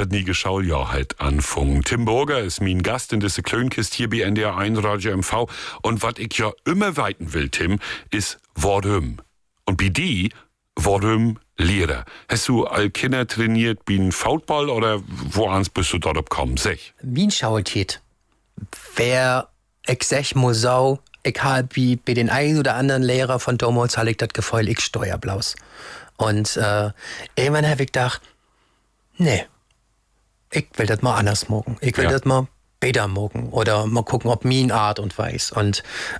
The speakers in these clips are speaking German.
das nie Schuljahr halt anfangen. Tim Burger ist mein Gast in dieser Klönkist hier bei NDR 1 Radio MV. Und was ich ja immer weiten will, Tim, ist warum. Und bei die, warum Lehrer. Hast du all Kinder trainiert wie ein Football oder woans bist du dort gekommen? Sag. Wie ein Schauertiet. Wer ich sag muss so, ich habe wie bei den einen oder anderen Lehrer von damals habe ich das Gefühl, ich steuerblaus. Und irgendwann habe ich gedacht, nee, ich will das mal anders machen. Ich will das mal besser machen oder mal gucken, ob mein Art und Weise. Und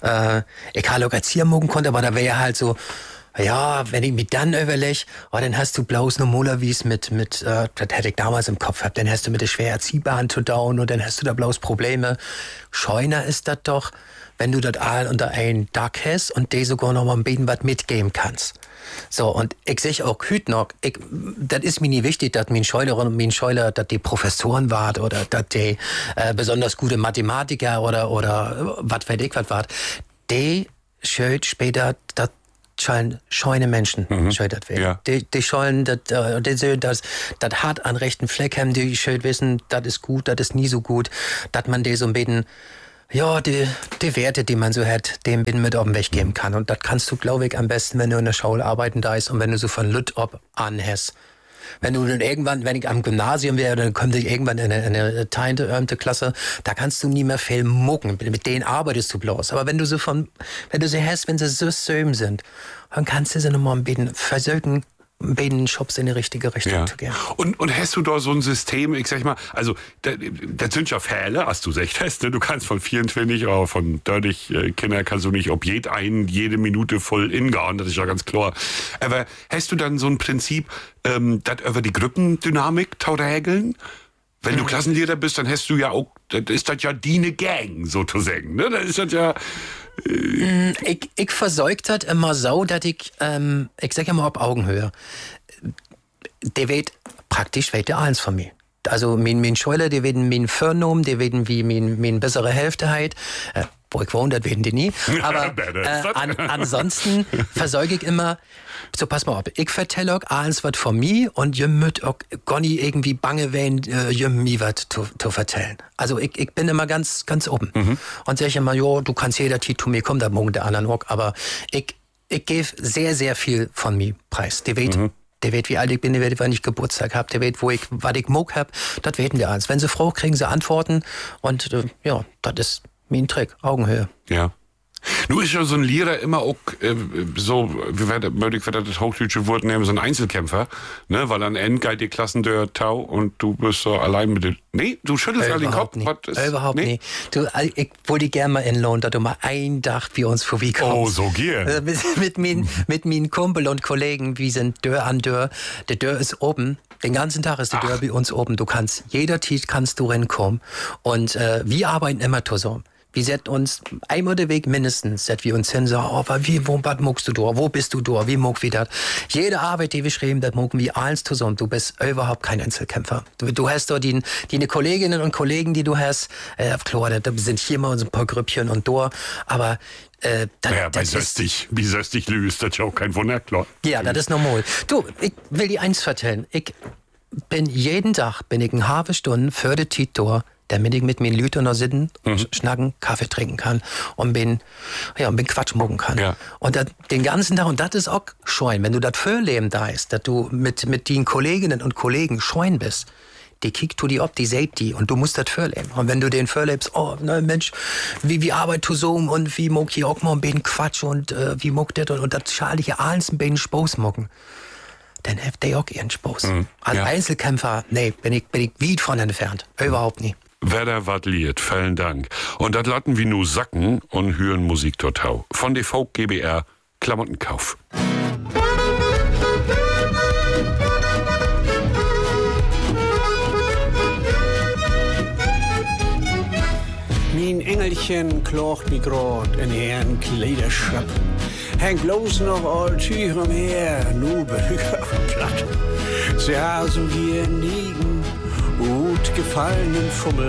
ich habe auch Erzieher machen konnte, aber da wäre halt so, ja, wenn ich mich dann überlege, dann hast du bloß normalerweise mit das hätte ich damals im Kopf gehabt, dann hast du mit der schwer Erziehbaren zu down und dann hast du da bloß Probleme. Scheuner ist das doch, wenn du das all unter einen Dach hast und dir sogar noch mal ein bisschen was mitgeben kannst. So, und ich sehe auch heute noch, das ist mir nicht wichtig, dass mein Scheulerin und mein Scheuler, dass die Professoren waren oder dass die besonders gute Mathematiker oder was weiß ich was waren. Die schuld später, das sollen scheune Menschen schuld werden. Ja. Die sollen das hart an rechten Fleck haben, die schuld wissen, das ist gut, das ist nie so gut, dass man die so ein bisschen ja, die Werte, die man so hat, dem bin mit auf den Weg geben kann. Und das kannst du, glaube ich, am besten, wenn du in der Schule arbeiten da ist und wenn du so von Lütt ob an hast. Wenn du dann irgendwann, wenn ich am Gymnasium wäre, dann kommt ich irgendwann in eine teinte Klasse, da kannst du nie mehr viel mucken. Mit denen arbeitest du bloß. Aber wenn du sie hast, wenn sie so söm sind, dann kannst du sie nochmal ein bisschen versuchen, beiden Shops in die richtige Richtung zu gehen. Und hast du da so ein System, ich sag mal, also das sind ja Fälle, als du recht hast, ne? Du kannst von 24 oder von 30 Kindern kannst du nicht ob jede Minute voll ingehen, das ist ja ganz klar. Aber hast du dann so ein Prinzip, das über die Gruppendynamik zu regeln? Wenn du Klassenlehrer bist, dann hast du ja auch, das ist das ja die Gang, sozusagen, ne? Das ist das ja... Ich versorge das immer so, dass ich sag ja mal auf Augenhöhe. Der wird praktisch der eins von mir. Also mein Schüler, die werden mein Vornamen, die werden wie mein bessere Hälfte halt. Wo ich wohne, das werden die nie. Aber ansonsten versorge ich immer, so pass mal auf, ich vertelle euch alles was von mir und ihr müsst auch gar nicht irgendwie bange werden, ihr mir was zu vertellen. Also ich bin immer ganz, ganz oben. Und sage immer, jo, du kannst jeder zu mir kommen, da morgen der anderen auch. Aber ich gebe sehr, sehr viel von mir preis. Der weet, wie alt ich bin, der weet, wann ich Geburtstag habe, der weet, was ich mag hab, das weten die alles. Wenn sie Frau kriegen sie Antworten und das ist mein Trick, Augenhöhe. Ja. Nun ist ja so ein Lehrer immer auch so, wie würde ich das hochdeutsche Wort nehmen, so ein Einzelkämpfer, ne? Weil am Ende geht die Klassen der Tau und du bist so allein mit dem... Nee, du schüttelst ja den Kopf. Überhaupt nicht. Du, ich wollte gerne mal in Lohn, dass du mal ein Tag für uns vorbeikommst. Oh, so gern. Mit meinen Kumpel und Kollegen, wir sind Dörr an Dörr. Der Dörr ist oben. Den ganzen Tag ist die Dörr bei uns oben. Du kannst, jeder Tisch kannst du reinkommen. Und wir arbeiten immer zusammen. Wir setzen uns einmal den Weg mindestens, dass wir uns hin sagen, was magst du da, wo bist du da, wie mag wir das? Jede Arbeit, die wir schreiben, das mögen wir alles zusammen. Du bist überhaupt kein Einzelkämpfer. Du hast da die Kolleginnen und Kollegen, die du hast, klar, da sind hier mal so ein paar Grüppchen und da, aber wie söstig löst, das ist ja auch kein Wunder, klar. Ja, das ist normal. Du, ich will dir eins vertellen. Jeden Tag eine halbe Stunde für die Titor, damit ich mit meinen Leuten noch sitzen, schnacken, Kaffee trinken kann und bin Quatsch mucken kann. Ja. Und den ganzen Tag, und das ist auch scheuen, wenn du das Vorleben da ist, dass du mit den Kolleginnen und Kollegen scheuen bist, die kickt du die ob, die seht die und du musst das vorleben. Und wenn du den vorlebst, Mensch, wie arbeitest du so und wie mag ich auch mal ein bisschen Quatsch und wie mag das und das schade ich ja alles ein bisschen Spaß mucken, dann hat der auch ihren Spaß. Als Einzelkämpfer, nee, bin ich weit von entfernt. Überhaupt nicht. Werder wat liert, vielen Dank. Und das lassen wir nu sacken und hören Musik total. Von der Folk GBR Klamottenkauf. Mein Engelchen klocht wie grad in ihren Kleiderschrapp. Hängt bloß noch all Tücher umher, nu bin ich platt. Sie haben so hier liegen, gut gefallenen Fummel.